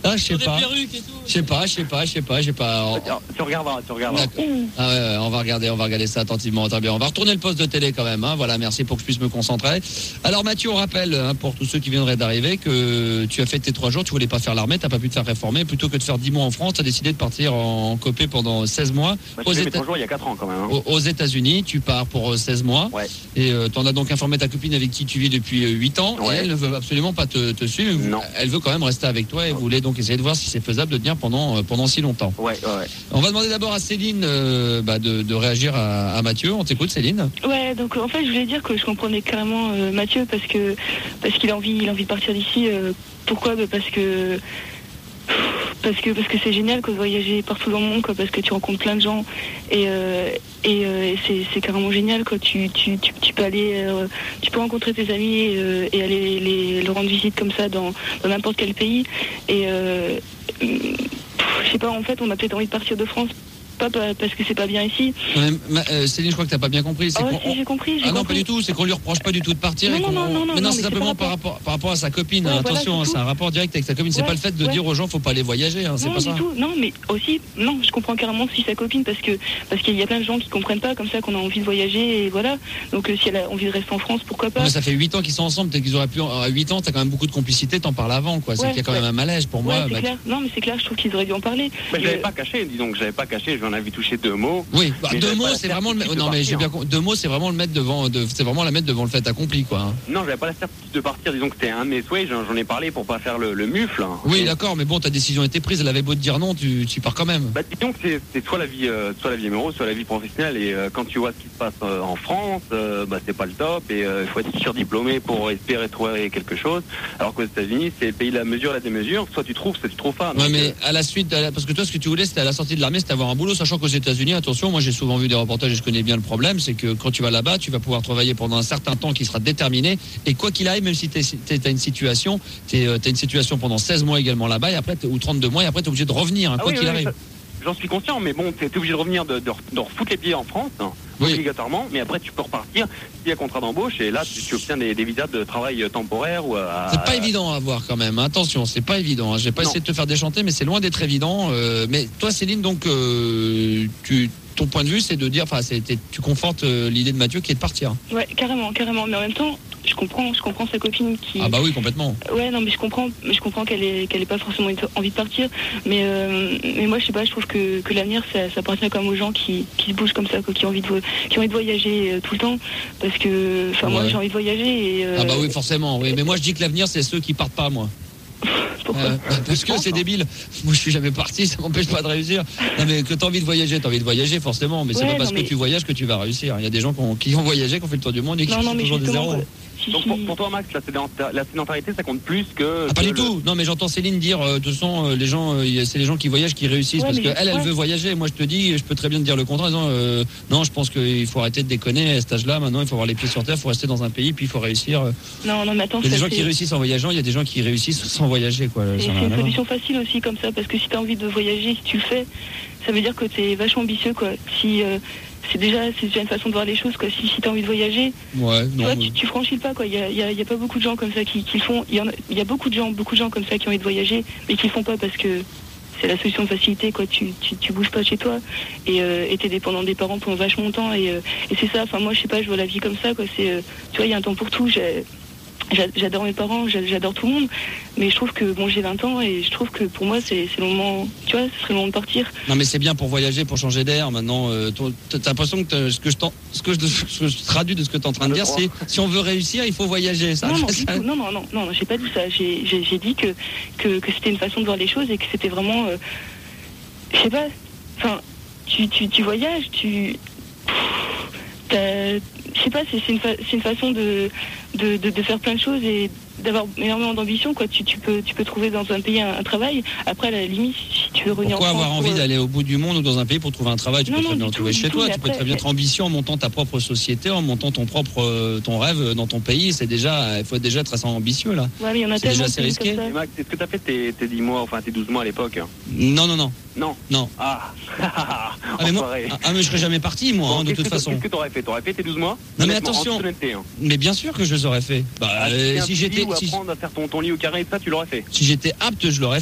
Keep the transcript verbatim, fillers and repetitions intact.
Ah, je sais pas. perruques et tout. Je sais pas, je sais pas, je sais pas, je sais pas. Tu regarderas, tu regarderas. Ah ouais, ouais, on va regarder, on va regarder ça attentivement. Très bien. On va retourner le poste de télé quand même. Hein. Voilà, merci pour que je puisse me concentrer. Alors Mathieu, on rappelle hein, pour tous ceux qui viendraient d'arriver que tu as fait tes trois jours, tu voulais pas faire l'armée, t'as pas pu te faire réformer, plutôt que de faire dix mois en France, tu as décidé de partir en copé pendant seize mois. Bah, aux, Éta- Éta- jours, il y a quatre ans quand même. Hein. aux, aux États-Unis. Tu pars pour seize mois. Ouais. Et euh, t'en as donc informé ta copine avec qui tu vis depuis huit ans. Ouais. Et elle ne veut absolument pas te, te suivre. Non. Elle veut quand même rester avec toi et voulait donc essayer de voir si c'est faisable de tenir pendant, pendant si longtemps. Ouais, ouais, ouais. On va demander d'abord à Céline euh, bah, de, de réagir à, à Mathieu. On t'écoute, Céline. Ouais, donc en fait, je voulais dire que je comprenais carrément euh, Mathieu parce que parce qu'il a envie, il a envie de partir d'ici. Euh, pourquoi bah, Parce que parce que parce que c'est génial quoi, de voyager partout dans le monde quoi, parce que tu rencontres plein de gens et euh, et, euh, et c'est, c'est carrément génial quoi. Tu tu, tu, tu peux aller euh, tu peux rencontrer tes amis et, euh, et aller les, leur rendre visite comme ça dans, dans n'importe quel pays et euh, je sais pas, en fait on a peut-être envie de partir de France. Pas parce que c'est pas bien ici. Ouais, ma, euh, Céline, je crois que t'as pas bien compris. C'est Oh, qu'on- si, j'ai compris. J'ai Ah non, compris. pas du tout. C'est qu'on lui reproche pas du tout de partir. Non, et qu'on- non, non, non, mais non, non, c'est mais simplement c'est par pas rapport, par rapport à sa copine. Ouais, hein. voilà, Attention, c'est hein, tout. c'est un rapport direct avec sa copine. C'est Ouais, pas le fait de ouais. dire aux gens faut pas aller voyager. Hein, c'est non, pas du ça. tout. Non, mais aussi, non, je comprends carrément si sa copine parce que parce qu'il y a plein de gens qui comprennent pas comme ça qu'on a envie de voyager et voilà. Donc euh, si elle a envie de rester en France, pourquoi pas. Mais ça fait huit ans qu'ils sont ensemble. Peut-être qu'ils auraient pu. À huit ans, t'as quand même beaucoup de complicité. T'en parles avant, quoi. C'est Ouais, qu'il y a quand ouais. même un malaise pour Ouais, moi. c'est bah, clair. Non, mais c'est clair. Je trouve qu'ils auraient dû en parler. Bah, je l'avais Euh, pas caché, disons que j'avais pas caché, j'en avais touché deux mots. Oui, bah, Mais deux j'avais mots, pas la c'est vraiment le. certitude de Non, mais j'ai bien. partir. com- Deux mots, c'est vraiment le mettre devant. De... C'est vraiment la mettre devant le fait accompli, quoi. hein. Non, j'avais pas la certitude de partir, disons que c'était un de mes souhaits, j'en, j'en ai parlé pour pas faire le, le mufle. hein. Oui, Et- d'accord, mais bon, ta décision était prise. Elle avait beau te dire non, tu, tu pars quand même. Bah, disons que c'est, c'est soit la vie, euh, soit la vie amoureuse, soit la vie professionnelle. Et euh, quand tu vois ce qui se passe euh, en France, euh, bah, c'est pas le top. Et il faut être surdiplômé pour espérer trouver quelque chose. Alors qu'aux États-Unis, c'est le pays de la mesure, la démesure. Soit tu trouves, soit tu trouves pas. Ouais, Donc, mais euh, à la suite, à la- parce que toi, ce que tu voulais, c'était à la sortie de l'armée, c'était avoir un boulot, sachant qu'aux États-Unis, attention, moi j'ai souvent vu des reportages et je connais bien le problème, c'est que quand tu vas là-bas, tu vas pouvoir travailler pendant un certain temps qui sera déterminé, et quoi qu'il arrive, même si tu as une situation, tu as une situation pendant seize mois également là-bas, et après, t'es- ou trente-deux mois, et après, tu es obligé de revenir, hein, ah quoi oui, qu'il oui, arrive. ça- J'en suis conscient, mais bon, t'es, t'es obligé de revenir, de, de, de refoutre les pieds en France, hein, Oui. obligatoirement. Mais après, tu peux repartir s'il y a contrat d'embauche, et là, tu, tu obtiens des, des visas de travail euh, temporaire ou à. C'est pas évident à avoir quand même. Attention, c'est pas évident. Hein. Je vais pas Non. essayer de te faire déchanter, mais c'est loin d'être évident. Euh, mais toi, Céline, donc, euh, tu, ton point de vue, c'est de dire, enfin, c'est- t'es- tu confortes euh, l'idée de Mathieu qui est de partir. Ouais, carrément, carrément. Mais en même temps, je comprends, je comprends sa copine qui. Ah bah oui, complètement. Ouais, non, mais je comprends, mais je comprends qu'elle ait, qu'elle ait pas forcément envie de partir. Mais, euh, mais moi, je sais pas, je trouve que, que l'avenir, ça, ça appartient quand même aux gens qui, qui se bougent comme ça, quoi, qui ont envie de, vo- qui ont envie de voyager euh, tout le temps. Parce que, enfin, moi, Ouais. j'ai envie de voyager et. euh, Ah bah oui, forcément. Oui. Mais moi, je dis que l'avenir, c'est ceux qui partent pas, moi. Pourquoi Euh, parce que c'est débile. Moi, je suis jamais parti, ça m'empêche pas de réussir. Non, mais que t'as envie de voyager, t'as envie de voyager, forcément. Mais c'est Ouais, pas parce non, que mais- tu voyages que tu vas réussir. Il y a des gens qui ont, qui ont voyagé, qui ont fait le tour du monde et qui Non, non, sont mais toujours des justement, zéros. quoi. Si, Donc si- pour, pour toi, Max, la, sédenta- la sédentarité, ça compte plus que. Ah, pas que du le- tout. Non, mais j'entends Céline dire, euh, de toute façon, euh, les gens, euh, y a- c'est les gens qui voyagent qui réussissent Ouais, parce mais qu'elle, elle, ouais. veut voyager. Moi, je te dis, je peux très bien te dire le contraire. En disant, euh, non, je pense qu'il faut arrêter de déconner à cet âge-là. Maintenant, il faut avoir les pieds sur terre, il faut rester dans un pays, puis il faut réussir. euh. Non, non, mais attends, Il y a des ça, gens qui c'est- réussissent en voyageant, il y a des gens qui réussissent sans voyager, quoi. Et Ça c'est n'a rien une à voir. solution facile aussi comme ça, parce que si tu as envie de voyager, si tu le fais, ça veut dire que tu es vachement ambitieux, quoi. Si, euh, c'est, déjà, c'est déjà une façon de voir les choses, quoi. Si, si tu as envie de voyager, Ouais, tu, non. vois, mais- tu, tu franchis le pas, quoi. Il y a, il y a- il y a pas beaucoup de gens comme ça qui, qui le font. Il y, en a, il y a beaucoup de gens, beaucoup de gens comme ça qui ont envie de voyager, mais qui le font pas parce que c'est la solution de facilité, quoi. Tu, tu, tu bouges pas de chez toi et euh, et t'es dépendant des parents pendant vachement longtemps et, euh, et c'est ça. Enfin, moi, je sais pas, je vois la vie comme ça, quoi. C'est, euh, tu vois, il y a un temps pour tout. J'ai, J'a- J'adore mes parents, j'a- j'adore tout le monde, mais je trouve que bon, j'ai vingt ans et je trouve que pour moi c'est c'est le moment, tu vois, ce serait le moment de partir. Non, mais c'est bien pour voyager, pour changer d'air. Maintenant, euh, ton- t'as t'as l'impression que t'as- ce que je, t'en- ce que je, ce que je traduis de ce que tu es en train de Le dire, droit. c'est si on veut réussir, il faut voyager. Ça, Non, non, du ça- tout, non, non, non, non, j'ai pas dit ça. J'ai j'ai- j'ai dit que, que, que c'était une façon de voir les choses et que c'était vraiment, euh, je sais pas, enfin, tu, tu, tu voyages, tu, t'as- je sais pas, c'est c'est une, fa- c'est une façon de, de, de, de faire plein de choses et d'avoir énormément d'ambition, quoi. Tu, tu peux, tu peux trouver dans un pays un, un travail. Après, à la limite, si tu veux revenir Pourquoi en France, avoir pour, envie euh, d'aller au bout du monde ou dans un pays pour trouver un travail? Tu Non, peux non, très bien du en trouver tout, chez du toi. tout, Tu peux mais très bien après- être ambitieux en montant ta propre société, en montant ton propre euh, ton rêve dans ton pays. C'est déjà, il faut déjà être assez ambitieux là. Ouais, mais il y en a C'est déjà tellement assez de pays comme risqué. ça. Et Max, est-ce que t'as fait tes, tes dix mois, enfin tes douze mois à l'époque? Non, non, non, Non. non. Ah. Ah mais, moi, Enfoiré. ah, mais je serais jamais parti moi, Bon, hein, de qu'est-ce toute que t'a- façon. Qu'est-ce que t'aurais fait? T'aurais fait tes douze mois? mais Honnêtement, attention. en toute honnêteté, hein. Mais bien sûr que je les aurais fait. Bah, Ah, euh, un si petit j'étais, lit ou si, apprendre à faire ton, ton lit au carré, ça tu l'aurais fait. si j'étais apte, je l'aurais